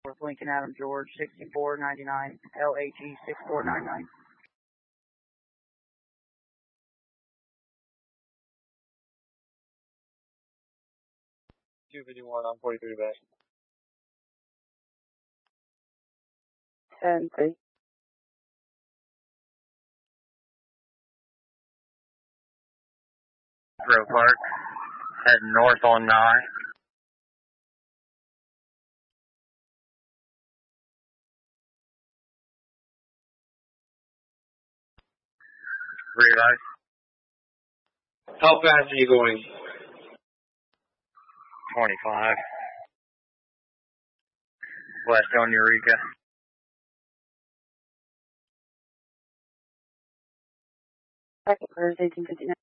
North Lincoln Adam George 6499 LHE 6499. 251 on 43 back. 10-3. Grove Park, heading north on 9. Realize. How fast are you going? 25. West on Eureka. Second, Thursday, 1859.